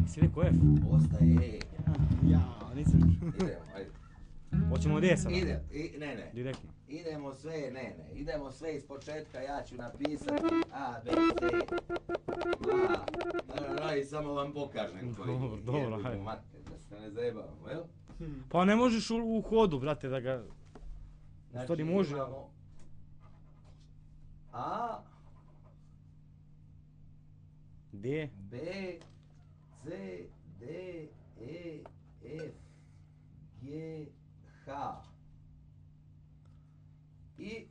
Si rekao F? Ostaje E. Ja, nisam... Idemo, ajde. Hoćemo D sada? Ne. Direktno. Idemo sve, ne. Idemo sve iz početka, ja ću napisati A, B, C. I samo vam pokažem koji je. Dobro, hajde. Da se ne zajebavamo, jel? Pa ne možeš u hodu, brate, da ga... Znači, Stvari može. imamo A, D. B, C, D, E, F, G, H. I